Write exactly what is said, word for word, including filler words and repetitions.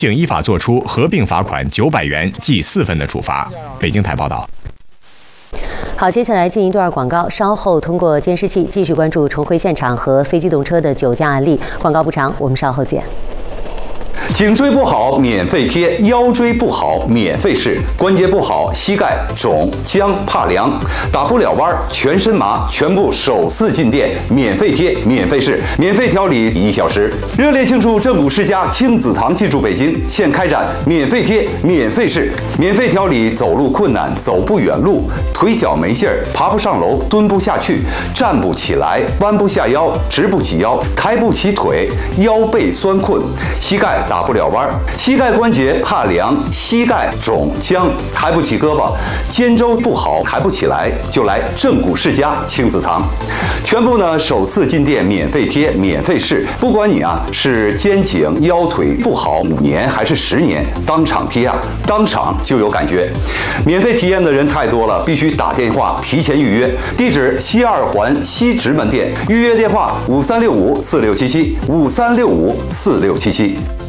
竟依法作出合并罚款九百元、记四分的处罚。北京台报道。 好，接下来进一段广告，稍后通过监视器继续关注重回现场和非机动车的酒驾案例。广告不长，我们稍后见。 颈椎不好免费贴，腰椎不好免费试，关节不好膝盖肿僵怕凉，打不了弯全身麻，全部首次进店免费贴免费试，免费调理一小时。热烈庆祝正骨世家亲子堂进驻北京，现开展免费贴免费试，免费调理走路困难、走不远路、腿脚没劲儿、爬不上楼、蹲不下去、站不起来、弯不下腰、直不起腰、抬不起腿、腰背酸困、膝盖打不了弯，膝盖关节怕凉，膝盖肿僵，抬不起胳膊，肩周不好抬不起来，就来正骨世家亲子堂，全部呢首次进店免费贴免费试，不管你啊是肩颈腰腿不好五年还是十年，当场贴啊，当场就有感觉。免费体验的人太多了，必须打电话提前预约。地址西二环西直门店，预约电话五三六五四六七七五三六五四六七七。